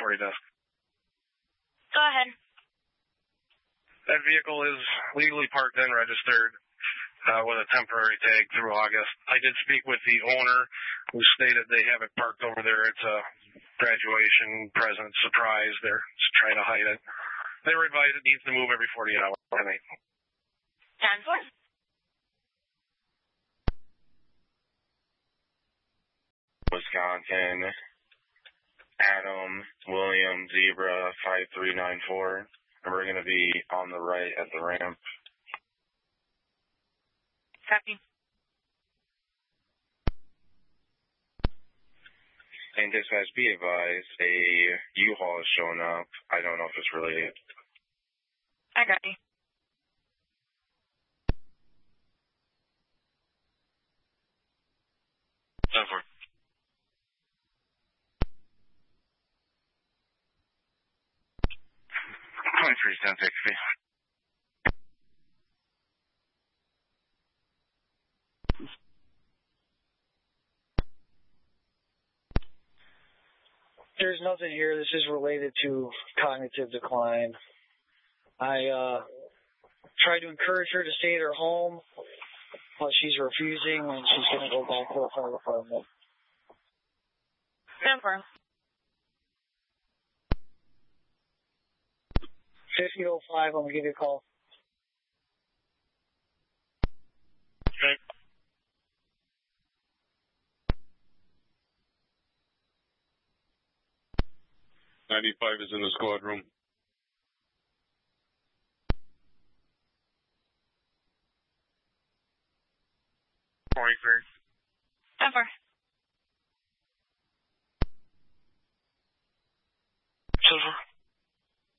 before he does. Go ahead. That vehicle is legally parked and registered with a temporary tag through August. I did speak with the owner who stated they have it parked over there. It's a graduation present surprise. They're just trying to hide it. They were advised it needs to move every 48 hours. 10-4. Wisconsin, Adam, William, Zebra, 5394. And we're going to be on the right at the ramp. Copy. And dispatch, be advised, a U-Haul is showing up. I don't know if it's related. I got you. Over. 231060. There's nothing here. This is related to cognitive decline. I tried to encourage her to stay at her home, but she's refusing, and she's going to go back to the fire department. 10-4. 5005, I'm going to give you a call. Okay. .95 is in the squad room. 43.